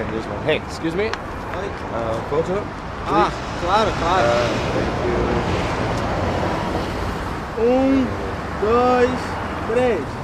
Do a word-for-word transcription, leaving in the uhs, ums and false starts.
here, here's one. Hey, excuse me. Oi. Uh, photo? Ah, claro, claro. Uh, thank you. Um, dois, três.